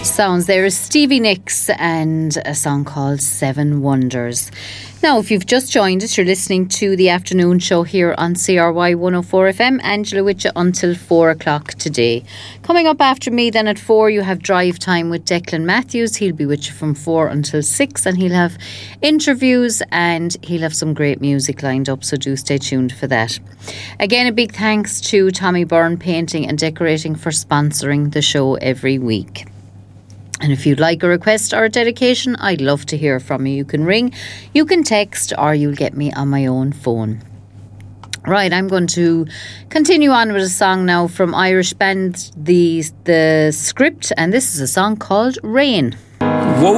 Sounds there is Stevie Nicks and a song called Seven Wonders. Now, if you've just joined us, you're listening to the afternoon show here on CRY 104 FM. Angela with you until 4 o'clock today. Coming up after me then at 4, you have Drive Time with Declan Matthews. He'll be with you from 4 until 6 and he'll have interviews and he'll have some great music lined up, so do stay tuned for that. Again, a big thanks to Tommy Byrne Painting and Decorating for sponsoring the show every week. And if you'd like a request or a dedication, I'd love to hear from you. You can ring, you can text, or you'll get me on my own phone. Right, I'm going to continue on with a song now from Irish band The Script, and this is a song called Rain.